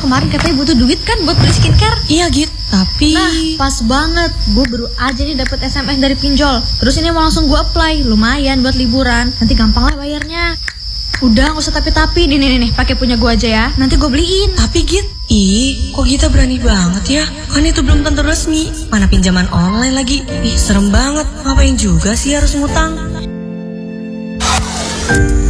kemarin katanya butuh duit kan buat beli skincare. Iya Git, tapi... Nah, pas banget. Gue baru aja nih dapet SMS dari pinjol. Terus ini mau langsung gue apply. Lumayan buat liburan. Nanti gampang lah bayarnya. Udah, gak usah tapi-tapi. Nih, pakai punya gue aja ya. Nanti gue beliin. Tapi Git, kok Gita berani banget ya? Kan itu belum tentu resmi. Mana pinjaman online lagi. Serem banget. Ngapain juga sih harus ngutang?